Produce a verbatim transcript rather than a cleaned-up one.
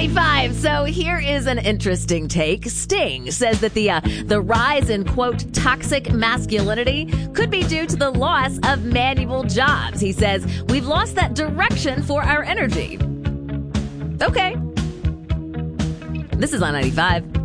ninety-five. So here is an interesting take. Sting says that the uh, the rise in, quote, toxic masculinity could be due to the loss of manual jobs. He says, we've lost that direction for our energy. Okay. This is on ninety-five.